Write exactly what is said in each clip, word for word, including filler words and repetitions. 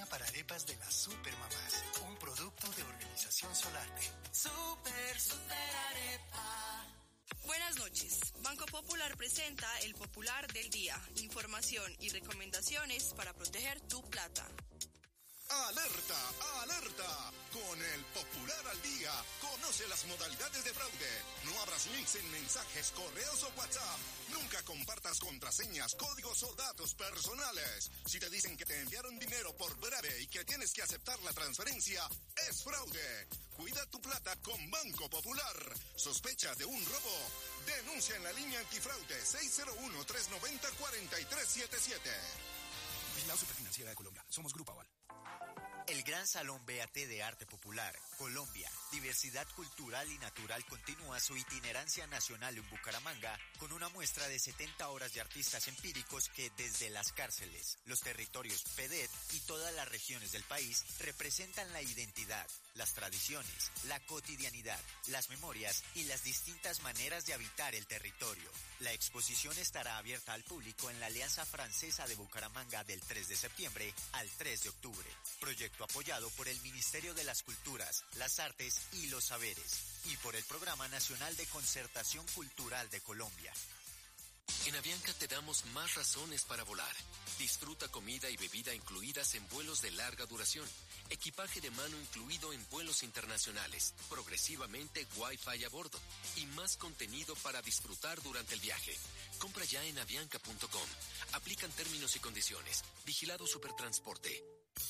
para arepas de las Supermamás, un producto de Organización Solarte. Super, super arepa. Buenas noches. Banco Popular presenta el Popular del Día. Información y recomendaciones para proteger tu plata. ¡Alerta! ¡Alerta! Con el Popular al Día, conoce las modalidades de fraude. No abras links en mensajes, correos o WhatsApp. Nunca compartas contraseñas, códigos o datos personales. Si te dicen que te enviaron dinero por breve y que tienes que aceptar la transferencia, es fraude. Cuida tu plata con Banco Popular. ¿Sospechas de un robo? Denuncia en la línea antifraude seis cero uno, tres nueve cero, cuatro tres siete siete. Vigilado Superfinanciera de Colombia. Somos Grupo Aval. El Gran Salón B A T de Arte Popular, Colombia, Diversidad Cultural y Natural continúa su itinerancia nacional en Bucaramanga con una muestra de setenta horas de artistas empíricos que desde las cárceles, los territorios P E D E T y todas las regiones del país representan la identidad, las tradiciones, la cotidianidad, las memorias y las distintas maneras de habitar el territorio. La exposición estará abierta al público en la Alianza Francesa de Bucaramanga del tres de septiembre al tres de octubre. Proyecto apoyado por el Ministerio de las Culturas, las Artes y los Saberes y por el Programa Nacional de Concertación Cultural de Colombia. En Avianca te damos más razones para volar. Disfruta comida y bebida incluidas en vuelos de larga duración. Equipaje de mano incluido en vuelos internacionales. Progresivamente Wi-Fi a bordo. Y más contenido para disfrutar durante el viaje. Compra ya en avianca punto com. Aplican términos y condiciones. Vigilado Supertransporte.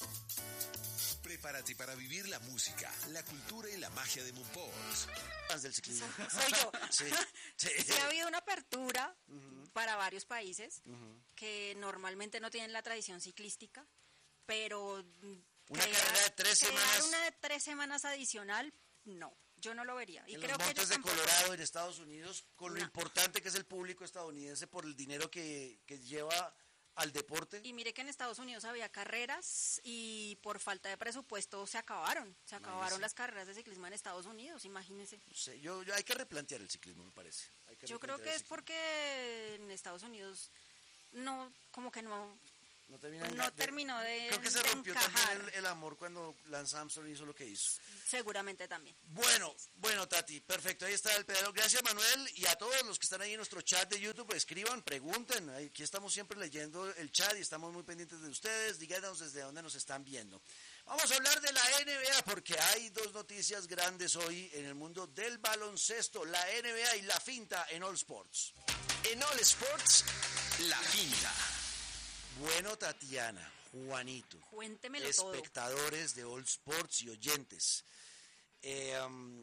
Prepárate para vivir la música, la cultura y la magia de Moonport. Más del ciclismo. Soy yo. Sí, sí. Sí, ha habido una apertura Uh-huh. para varios países Uh-huh. que normalmente no tienen la tradición ciclística, pero Una crear- carrera de tres crear semanas. una de tres semanas adicional, no, yo no lo vería. Y En creo los que montes ellos de tampoco. Colorado, en Estados Unidos, con lo No. importante que es el público estadounidense por el dinero que, que lleva al deporte. Y mire que en Estados Unidos había carreras y por falta de presupuesto se acabaron, se acabaron Imagínese. las carreras de ciclismo en Estados Unidos, imagínense. No sé, yo, yo- hay que replantear el ciclismo, me parece. Hay que Yo creo replantear que el es ciclismo. porque en Estados Unidos no, como que no, No, termina no de- terminó de Creo que se de rompió encajar. también el, el amor cuando Lance Armstrong hizo lo que hizo. Seguramente también. Bueno, bueno, Tati, perfecto, ahí está el pedal. Gracias, Manuel, y a todos los que están ahí en nuestro chat de YouTube, pues, escriban, pregunten. Aquí estamos siempre leyendo el chat y estamos muy pendientes de ustedes. Díganos desde dónde nos están viendo. Vamos a hablar de la N B A porque hay dos noticias grandes hoy en el mundo del baloncesto, la N B A y la finta en All Sports. En All Sports, la finta. Bueno, Tatiana, Juanito, Cuéntemelo todo. espectadores de All Sports y oyentes, eh, um,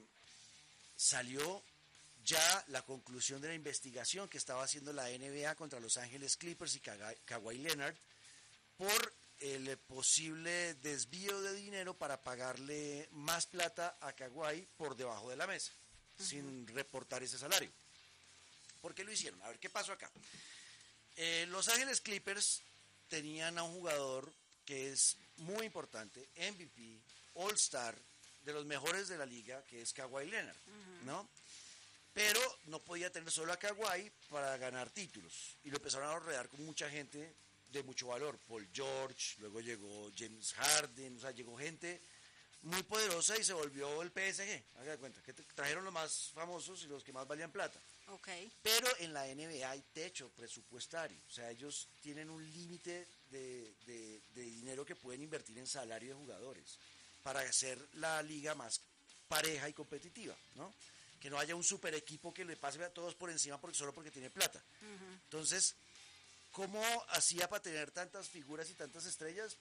salió ya la conclusión de la investigación que estaba haciendo la N B A contra Los Ángeles Clippers y Kaga- Kawhi Leonard por el posible desvío de dinero para pagarle más plata a Kawhi por debajo de la mesa, uh-huh. sin reportar ese salario. ¿Por qué lo hicieron? A ver, ¿qué pasó acá? Eh, Los Ángeles Clippers tenían a un jugador que es muy importante, M V P, All-Star, de los mejores de la liga, que es Kawhi Leonard, uh-huh. ¿no? Pero no podía tener solo a Kawhi para ganar títulos. Y lo empezaron a rodear con mucha gente de mucho valor. Paul George, luego llegó James Harden, o sea, llegó gente muy poderosa y se volvió el P S G. Haga de cuenta, que trajeron los más famosos y los que más valían plata. Okay. Pero en la N B A hay techo presupuestario, o sea, ellos tienen un límite de, de, de dinero que pueden invertir en salario de jugadores para hacer la liga más pareja y competitiva, ¿no? Que no haya un super equipo que le pase a todos por encima porque, solo porque tiene plata. Uh-huh. Entonces, ¿cómo hacía para tener tantas figuras y tantas estrellas?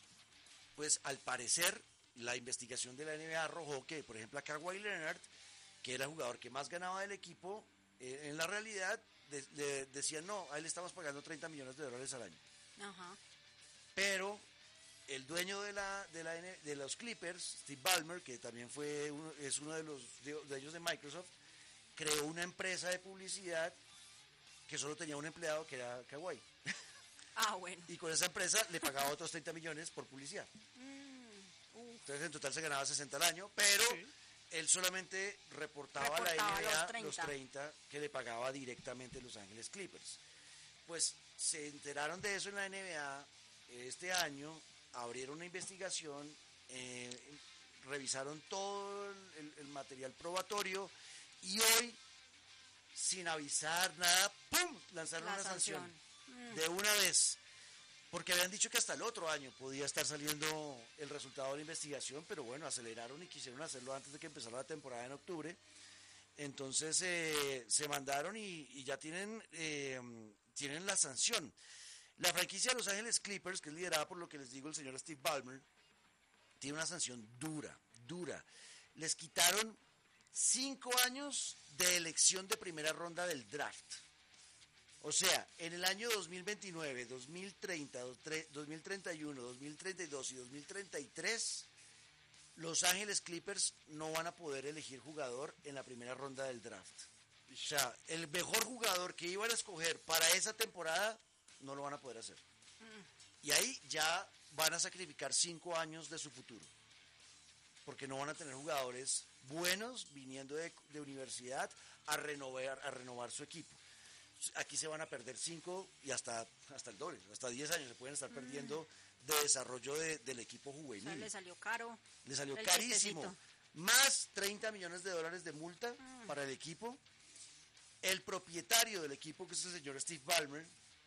Pues al parecer la investigación de la N B A arrojó que, por ejemplo, a Kawhi Leonard, que era el jugador que más ganaba del equipo, eh, en la realidad de, le decían, no, a él le estamos pagando treinta millones de dólares al año. Ajá. Pero el dueño de la de la de los Clippers, Steve Ballmer, que también fue uno, es uno de los de, de ellos de Microsoft, creó una empresa de publicidad que solo tenía un empleado que era Kawhi. Ah, bueno. Y con esa empresa le pagaba otros treinta millones por publicidad. Mm, uh. Entonces en total se ganaba sesenta al año, pero sí. él solamente reportaba, reportaba a la N B A los treinta. los treinta que le pagaba directamente Los Ángeles Clippers. Pues se enteraron de eso en la N B A este año abrieron una investigación, eh, revisaron todo el, el material probatorio y hoy, sin avisar nada, ¡pum!, lanzaron La una sanción, sanción. Mm. de una vez. Porque habían dicho que hasta el otro año podía estar saliendo el resultado de la investigación, pero bueno, aceleraron y quisieron hacerlo antes de que empezara la temporada en octubre. Entonces eh, se mandaron y, y ya tienen, eh, tienen la sanción. La franquicia de Los Ángeles Clippers, que es liderada por lo que les digo el señor Steve Ballmer, tiene una sanción dura, dura. Les quitaron cinco años de elección de primera ronda del draft. O sea, en el año dos mil veintinueve, dos mil treinta, dos mil treinta y uno, dos mil treinta y dos y dos mil treinta y tres, Los Ángeles Clippers no van a poder elegir jugador en la primera ronda del draft. O sea, el mejor jugador que iban a escoger para esa temporada no lo van a poder hacer. Y ahí ya van a sacrificar cinco años de su futuro. Porque no van a tener jugadores buenos viniendo de, de universidad a renovar, a renovar su equipo. Aquí se van a perder cinco y hasta, hasta el doble, hasta diez años se pueden estar perdiendo de desarrollo de, del equipo juvenil. O sea, le salió caro. Le salió el carísimo. chistecito. Más treinta millones de dólares de multa mm. para el equipo. El propietario del equipo, que es el señor Steve Ballmer,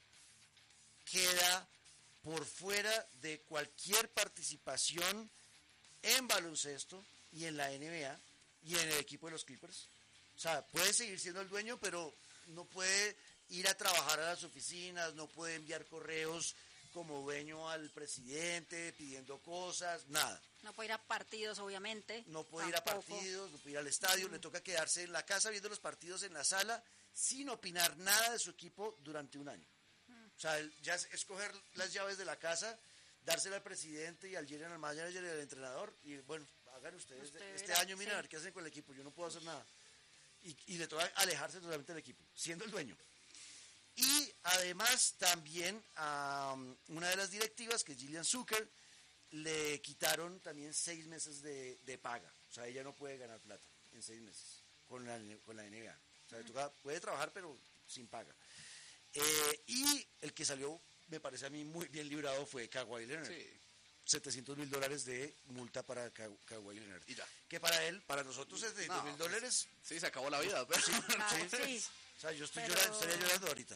queda por fuera de cualquier participación en baloncesto y en la N B A y en el equipo de los Clippers. O sea, puede seguir siendo el dueño, pero no puede ir a trabajar a las oficinas, no puede enviar correos como dueño al presidente pidiendo cosas, nada. No puede ir a partidos, obviamente. No puede Tampoco. ir a partidos, no puede ir al estadio, uh-huh. Le toca quedarse en la casa viendo los partidos en la sala sin opinar nada de su equipo durante un año. Uh-huh. O sea, ya es escoger las llaves de la casa, dársela al presidente y al general manager y al entrenador y bueno, hagan ustedes Usted este verá, año, miren sí. a ver qué hacen con el equipo, yo no puedo hacer nada. Y, y le toca alejarse totalmente del equipo, siendo el dueño. Y además también a um, una de las directivas, que es Gillian Zucker, le quitaron también seis meses de, de paga. O sea, ella no puede ganar plata en seis meses con la, con la N B A. O sea, le toca, puede trabajar pero sin paga. Eh, y el que salió, me parece a mí muy bien librado, fue Kawhi Leonard. Sí. setecientos mil dólares de multa para Ka Kawhi Leonard. Y ya. Que para él, para nosotros setecientos mil dólares. Sí, se acabó la vida. Pero... Sí, claro, sí. sí. O sea, yo estoy pero... llorando, estaría llorando ahorita.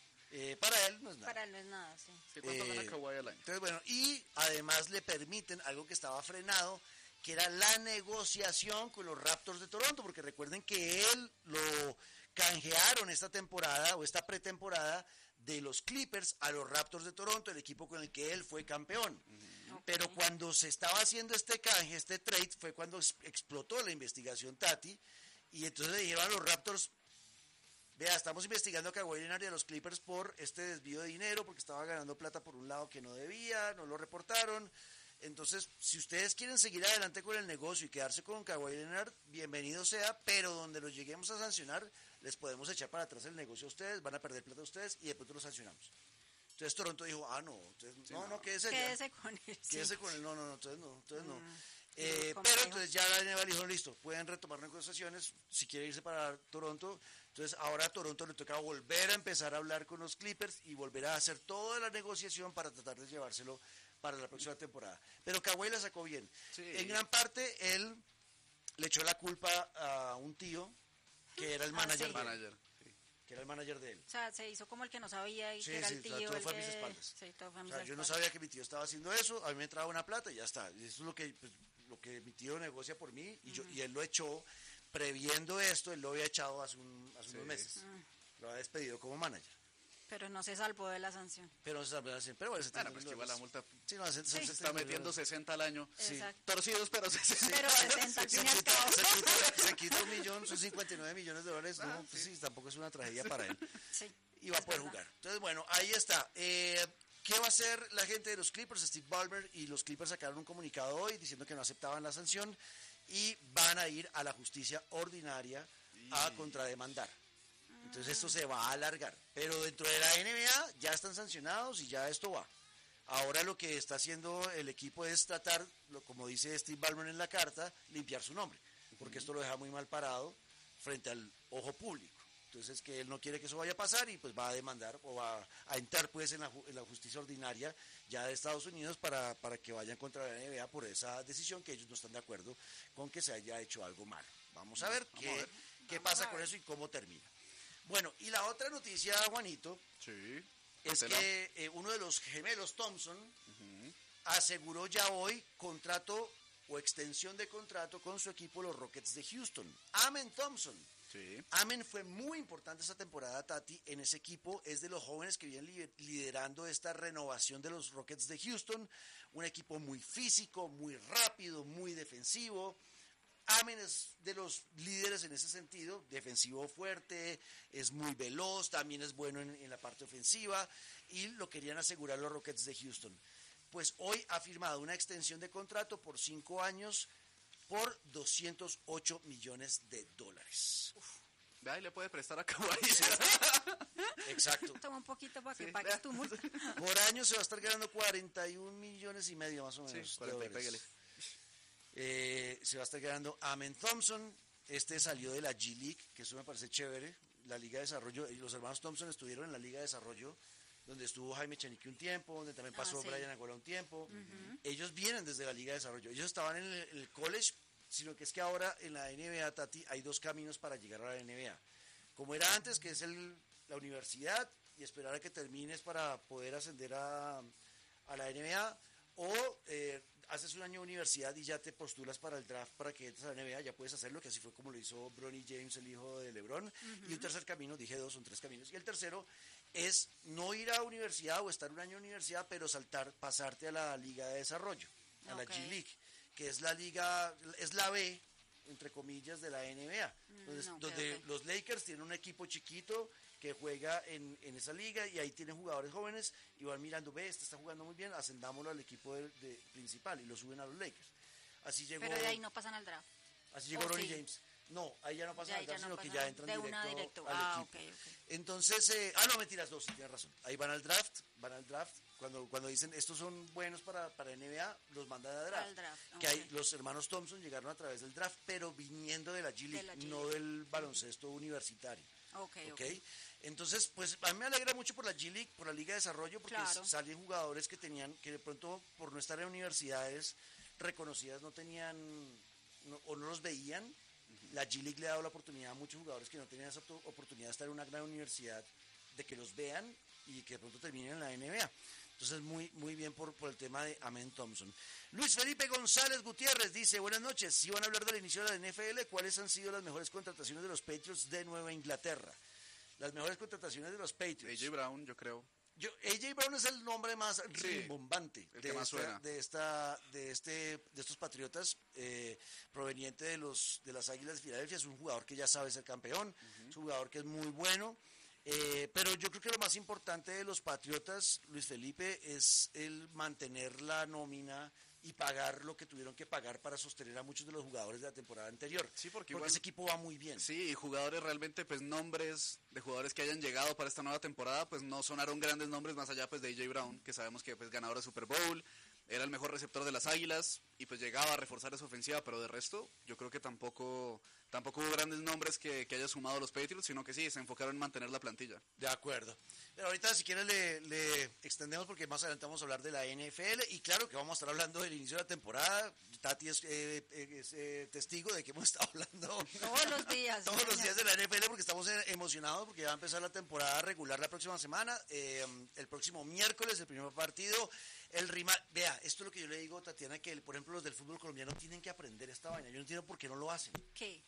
Eh, para él no es nada. Para él no es nada, sí. sí ¿Cuánto eh, gana Kawhi al año? Entonces, bueno, y además le permiten algo que estaba frenado, que era la negociación con los Raptors de Toronto, porque recuerden que él lo canjearon esta temporada o esta pretemporada de los Clippers a los Raptors de Toronto, el equipo con el que él fue campeón. Uh-huh. Okay. Pero cuando se estaba haciendo este canje, este trade, fue cuando explotó la investigación Tati, y entonces le dijeron a los Raptors, vea, estamos investigando a Kawhi Leonard y a los Clippers por este desvío de dinero, porque estaba ganando plata por un lado que no debía, no lo reportaron. Entonces, si ustedes quieren seguir adelante con el negocio y quedarse con Kawhi Leonard, bienvenido sea, pero donde los lleguemos a sancionar, les podemos echar para atrás el negocio a ustedes, van a perder plata a ustedes y después los sancionamos. Entonces Toronto dijo, ah, no, entonces, sí, no, no, no, quédese Quédese con él. Quédese sí. con él, no, no, no, entonces no, entonces mm. no. Eh, pero entonces ya la N B A dijo, listo, pueden retomar negociaciones si quiere irse para Toronto. Entonces ahora a Toronto le toca volver a empezar a hablar con los Clippers y volver a hacer toda la negociación para tratar de llevárselo para la próxima temporada. Pero Kawhi la sacó bien. Sí. En gran parte él le echó la culpa a un tío que era el manager, ah, sí. de él, sí. que era el manager de él. O sea, se hizo como el que no sabía y sí, que era sí, el tío. O sea, todo el fue que... a mis espaldas. Sí, todo fue a mis o sea, espaldas. yo no sabía que mi tío estaba haciendo eso, a mí me entraba una plata y ya está. Y eso es lo que, pues, lo que mi tío negocia por mí y, yo, uh-huh. y él lo echó previendo esto, él lo había echado hace, un, hace sí. unos meses. Uh-huh. Lo había despedido como manager. Pero no se salvó de la sanción. Pero no se salvó de la sanción. Pero bueno, se bueno, pues que igual la multa. Sí, no, se, sí. se está metiendo sesenta al año. Sí. Torcidos, pero sesenta. Pero sesenta al se, fin y al quita, cabo. se, quita, se quita un millón, son cincuenta y nueve millones de dólares. Ah, no, pues sí. sí, tampoco es una tragedia para él. Sí. Y va a poder verdad. jugar. Entonces, bueno, ahí está. Eh, ¿Qué va a hacer la gente de los Clippers? Steve Ballmer y los Clippers sacaron un comunicado hoy diciendo que no aceptaban la sanción y van a ir a la justicia ordinaria sí. a contrademandar. Entonces esto se va a alargar, pero dentro de la N B A ya están sancionados y ya esto va. Ahora lo que está haciendo el equipo es tratar, como dice Steve Ballmer en la carta, limpiar su nombre, porque esto lo deja muy mal parado frente al ojo público. Entonces que él no quiere que eso vaya a pasar y pues va a demandar o va a entrar pues en la, en la justicia ordinaria ya de Estados Unidos para, para que vayan contra la N B A por esa decisión que ellos no están de acuerdo con que se haya hecho algo malo. Vamos a ver Vamos qué, a ver. qué pasa con eso y cómo termina. Bueno, y la otra noticia, Juanito, Sí. es Cuéntela. que eh, uno de los gemelos Thompson Ujú. aseguró ya hoy contrato o extensión de contrato con su equipo, los Rockets de Houston. Amen Thompson. Sí. Amen fue muy importante esta temporada, Tati, en ese equipo. Es de los jóvenes que vienen li- liderando esta renovación de los Rockets de Houston. Un equipo muy físico, muy rápido, muy defensivo. Amen es de los líderes en ese sentido, defensivo fuerte, es muy veloz, también es bueno en, en la parte ofensiva y lo querían asegurar los Rockets de Houston. Pues hoy ha firmado una extensión de contrato por cinco años por doscientos ocho millones de dólares. Vea, y le puede prestar a Kawhi. Exacto. Toma un poquito para que Sí, pagues vea. tu multa. Por año se va a estar ganando cuarenta y un millones y medio más o Sí, menos. de cuarenta y dólares. pégale. Eh, se va a estar ganando Amen Thompson. Este salió de la G League, que eso me parece chévere. La Liga de Desarrollo. Y los hermanos Thompson estuvieron en la Liga de Desarrollo, donde estuvo Jaime Chenique un tiempo, donde también Ah, pasó sí. Brian Angola un tiempo. Ellos vienen desde la Liga de Desarrollo. Ellos estaban en el, en el college, sino que es que ahora en la N B A, Tati, hay dos caminos para llegar a la N B A. Como era antes, que es el, la universidad, y esperar a que termines para poder ascender a, a la N B A, o eh, haces un año de universidad y ya te postulas para el draft para que entres a la N B A, ya puedes hacerlo, que así fue como lo hizo Bronny James, el hijo de LeBron. Y un tercer camino, dije dos, son tres caminos. Y el tercero es no ir a universidad o estar un año en universidad, pero saltar, pasarte a la Liga de Desarrollo, a la Ok. G League, que es la liga, es la B, entre comillas, de la N B A. Entonces, Mm, ok, donde ok. los Lakers tienen un equipo chiquito que juega en, en esa liga y ahí tienen jugadores jóvenes y van mirando, ve, este está jugando muy bien, ascendámoslo al equipo de, de- principal y lo suben a los Lakers. Así llegó, Pero de ahí no pasan al draft. así llegó ¿o Ronnie sí? James. No, ahí ya no De pasan ahí al ya draft, no sino que pasan ya entran de directo, una directo. al Ah, equipo. ok, ok. Entonces, eh, ah, no, mentiras, dos, tienes razón. Ahí van al draft, van al draft. Cuando, cuando dicen estos son buenos para, para N B A, los mandan a draft. Al draft, Que ok. hay, los hermanos Thompson llegaron a través del draft, pero viniendo de la G League, la G no League. del baloncesto universitario. Ok, ok. ¿Ok? Entonces, pues a mí me alegra mucho por la G League, por la Liga de Desarrollo, porque Claro. salen jugadores que tenían, que de pronto por no estar en universidades reconocidas no tenían no- o no los veían. La G League le ha dado la oportunidad a muchos jugadores que no tenían esa opto- oportunidad de estar en una gran universidad, de que los vean y que de pronto terminen en la N B A. Entonces, muy, muy bien por, por el tema de Amen Thompson. Luis Felipe González Gutiérrez dice, buenas noches, si van a hablar del inicio de la N F L, ¿cuáles han sido las mejores contrataciones de los Patriots de Nueva Inglaterra? Las mejores contrataciones de los A Patriots. J Brown, yo creo. Yo, A J Brown es el nombre más rimbombante el que de, más esta- suena. de esta, de este, de estos Patriotas, eh, proveniente de los, de las Águilas de Filadelfia. Es un jugador que ya sabe ser campeón, es un jugador que es muy bueno. Eh, pero yo creo que lo más importante de los Patriotas, Luis Felipe, es el mantener la nómina y pagar lo que tuvieron que pagar para sostener a muchos de los jugadores de la temporada anterior. Sí, porque porque igual- ese equipo va muy bien. Sí, y jugadores realmente, pues nombres de jugadores que hayan llegado para esta nueva temporada, pues no sonaron grandes nombres más allá pues de A J Brown, que sabemos que pues ganador de Super Bowl, era el mejor receptor de las Águilas y pues llegaba a reforzar esa ofensiva, pero de resto yo creo que tampoco tampoco hubo grandes nombres que, que haya sumado los Patriots, sino que sí, se enfocaron en mantener la plantilla. De acuerdo. Pero ahorita si quieres le, le extendemos porque más adelante vamos a hablar de la N F L y claro que vamos a estar hablando del inicio de la temporada. Tati es, eh, es, eh, testigo de que hemos estado hablando Todos los días. todos los señor. días de la N F L porque estamos eh, emocionados porque ya va a empezar la temporada regular la próxima semana. Eh, el próximo miércoles, el primer partido. El rival, vea, esto es lo que yo le digo, Tatiana, que por ejemplo los del fútbol colombiano tienen que aprender esta vaina. Yo no entiendo por qué no lo hacen. ¿Qué?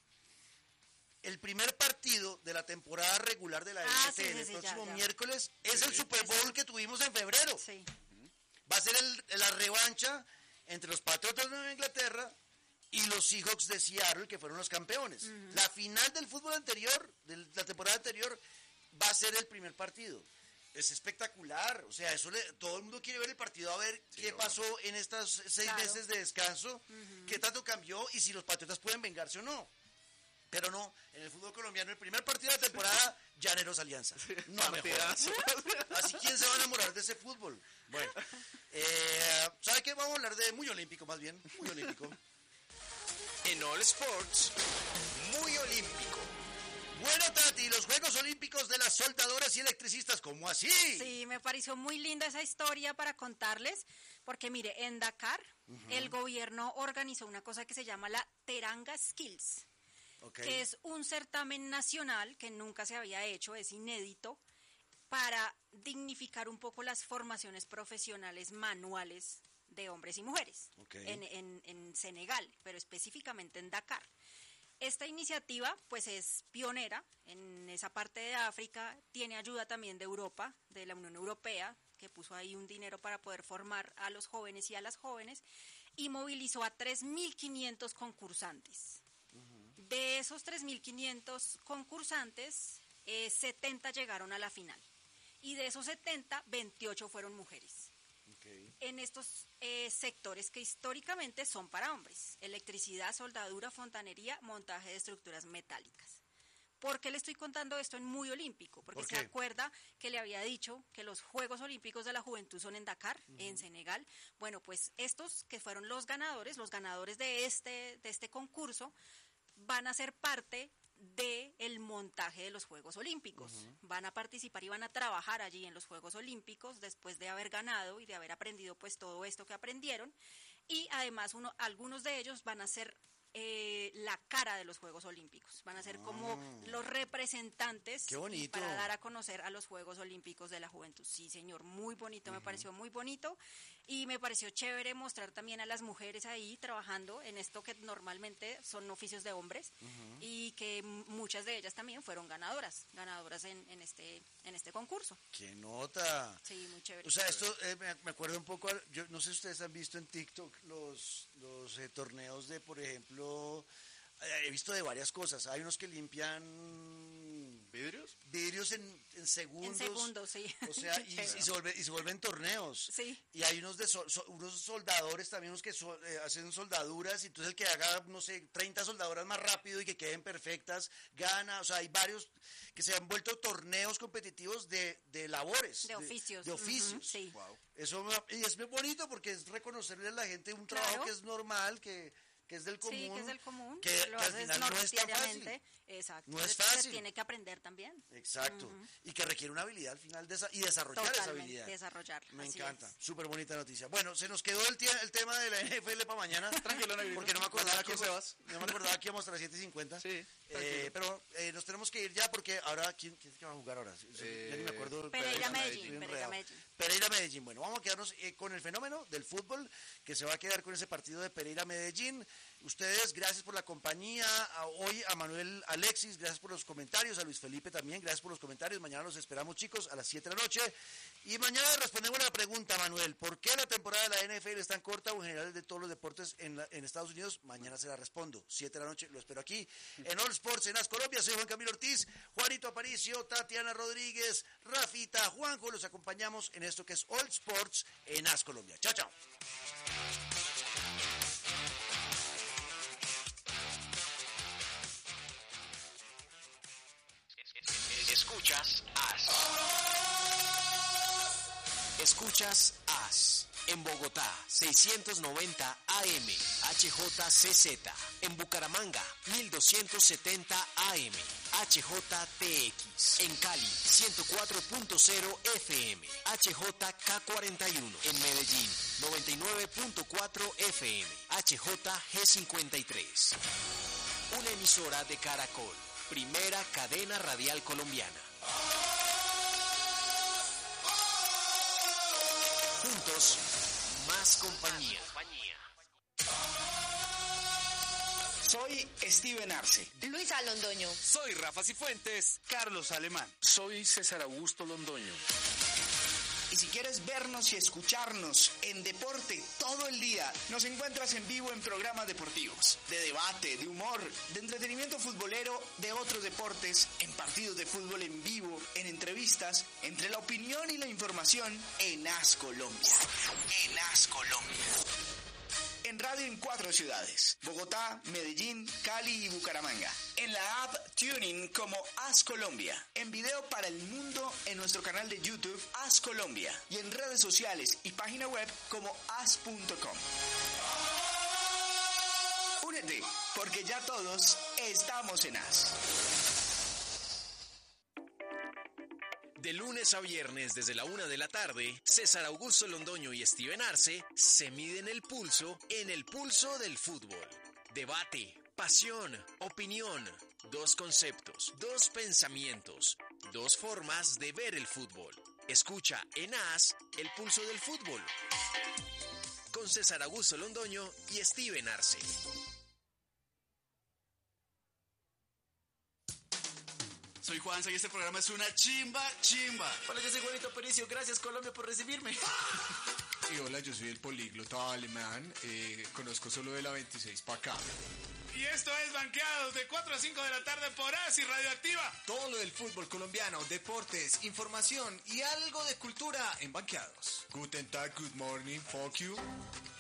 El primer partido de la temporada regular de la Ah, N F L sí, sí, el sí, próximo ya, ya. miércoles es el Super Bowl que tuvimos en febrero. Sí. Va a ser el- la revancha entre los Patriotas de Nueva Inglaterra y los Seahawks de Seattle, que fueron los campeones. La final del fútbol anterior, de la temporada anterior, va a ser el primer partido. Es espectacular, o sea, eso le- todo el mundo quiere ver el partido a ver qué pasó en estas seis Claro. meses de descanso, qué tanto cambió y si los Patriotas pueden vengarse o no. Pero no, en el fútbol colombiano, el primer partido de la temporada, Llaneros Alianza. No me jodas. Así, ¿quién se va a enamorar de ese fútbol? Bueno, eh, ¿sabe qué? Vamos a hablar de muy olímpico, más bien, muy olímpico. En All Sports, muy olímpico. Bueno, Tati, los Juegos Olímpicos de las soldadoras y electricistas, ¿cómo así? Sí, me pareció muy linda esa historia para contarles, porque mire, en Dakar, uh-huh. el gobierno organizó una cosa que se llama la Teranga Skills, okay. que es un certamen nacional que nunca se había hecho, es inédito, para dignificar un poco las formaciones profesionales manuales de hombres y mujeres okay. en, en, en Senegal, pero específicamente en Dakar. Esta iniciativa pues es pionera en esa parte de África, tiene ayuda también de Europa, de la Unión Europea, que puso ahí un dinero para poder formar a los jóvenes y a las jóvenes, y movilizó a tres mil quinientos concursantes. Uh-huh. De esos tres mil quinientos concursantes, eh, setenta llegaron a la final, y de esos setenta, veintiocho fueron mujeres. Okay. En estos eh, sectores que históricamente son para hombres: electricidad, soldadura, fontanería, montaje de estructuras metálicas. ¿Por qué le estoy contando esto en Muy Olímpico? Porque se acuerda que le había dicho que los Juegos Olímpicos de la Juventud son en Dakar, uh-huh. en Senegal. Bueno, pues estos que fueron los ganadores, los ganadores de este, de este concurso, van a ser parte de el montaje de los Juegos Olímpicos. Uh-huh. Van a participar y van a trabajar allí en los Juegos Olímpicos después de haber ganado y de haber aprendido pues todo esto que aprendieron, y además uno, algunos de ellos van a ser eh, la cara de los Juegos Olímpicos, van a ser como oh. los representantes para dar a conocer a los Juegos Olímpicos de la Juventud. Sí, señor, muy bonito, uh-huh. me pareció muy bonito, y me pareció chévere mostrar también a las mujeres ahí trabajando en esto que normalmente son oficios de hombres, uh-huh. y que muchas de ellas también fueron ganadoras, ganadoras en, en este en este concurso. ¡Qué nota! Sí, muy chévere. O sea, esto eh, me, me acuerda un poco, a, yo no sé si ustedes han visto en TikTok los, los eh, torneos de, por ejemplo, eh, he visto de varias cosas. Hay unos que limpian... ¿Vidrios? Vidrios en, en segundos. En segundos, sí. O sea, y, y, se vuelve, y se vuelven torneos. Sí. Y hay unos de sol, so, unos soldadores también, unos que so, eh, hacen soldaduras, y entonces el que haga, no sé, treinta soldaduras más rápido y que queden perfectas, gana. O sea, hay varios que se han vuelto torneos competitivos de, de labores. De oficios. De, de oficios. Uh-huh, sí. Wow. Eso, y es muy bonito porque es reconocerle a la gente un trabajo claro. que es normal, que... que es del común, sí, que es del común, que, lo que al final no es tan fácil. Exacto. No es fácil. Se tiene que aprender también. Exacto. Uh-huh. Y que requiere una habilidad al final de esa, y desarrollar Totalmente, esa habilidad. desarrollarla. Me encanta. Súper bonita noticia. Bueno, se nos quedó el, tía, el tema de la N F L para mañana. Tranquilo, no, porque no me acordaba que íbamos, no me acordaba que íbamos a las siete y cincuenta. Sí. Eh, pero eh, nos tenemos que ir ya porque ahora ¿quién, quién es que va a jugar ahora? Eh, ya ni me acuerdo. Pereira Medellín. Pereira Medellín. Pereira Medellín. Bueno, vamos a quedarnos eh, con el fenómeno del fútbol, que se va a quedar con ese partido de Pereira Medellín. Ustedes, gracias por la compañía. A, hoy a Manuel Alexis, gracias por los comentarios. A Luis Felipe también, gracias por los comentarios. Mañana los esperamos, chicos, a las siete de la noche. Y mañana respondemos la pregunta, Manuel: ¿por qué la temporada de la N F L es tan corta, o en general de todos los deportes en, la, en Estados Unidos? Mañana se la respondo, siete de la noche, lo espero aquí en All Sports en As Colombia. Soy Juan Camilo Ortiz, Juanito Aparicio, Tatiana Rodríguez, Rafita, Juanjo. Los acompañamos en esto que es All Sports en As Colombia. Chao, chao. Escuchas As. Escuchas As. En Bogotá, seiscientos noventa A M, H J C Z. En Bucaramanga, mil doscientos setenta A M, H J T X. En Cali, ciento cuatro punto cero F M, H J K cuarenta y uno. En Medellín, noventa y nueve punto cuatro F M, H J G cincuenta y tres. Una emisora de Caracol, primera cadena radial colombiana. Juntos, más compañía. Soy Steven Arce. Luisa Londoño. Soy Rafa Cifuentes. Carlos Alemán. Soy César Augusto Londoño. Y si quieres vernos y escucharnos en deporte todo el día, nos encuentras en vivo en programas deportivos, de debate, de humor, de entretenimiento futbolero, de otros deportes, en partidos de fútbol en vivo, en entrevistas, entre la opinión y la información, en As Colombia. En As Colombia. En radio en cuatro ciudades: Bogotá, Medellín, Cali y Bucaramanga. En la app TuneIn como As Colombia. En video para el mundo en nuestro canal de YouTube As Colombia. Y en redes sociales y página web como as punto com. Únete, porque ya todos estamos en As. De lunes a viernes desde la una de la tarde, César Augusto Londoño y Steven Arce se miden el pulso en el pulso del fútbol. Debate, pasión, opinión, dos conceptos, dos pensamientos, dos formas de ver el fútbol. Escucha en A S el pulso del fútbol con César Augusto Londoño y Steven Arce. Soy Juanza y este programa es una chimba, chimba. Hola, yo soy Juanito Pericio. Gracias, Colombia, por recibirme. Y hola, yo soy el políglota alemán. Eh, conozco solo de la veintiséis para acá. Y esto es Banqueados de cuatro a cinco de la tarde por A S I Radioactiva. Todo lo del fútbol colombiano, deportes, información y algo de cultura en Banqueados. Guten Tag, good morning, fuck you.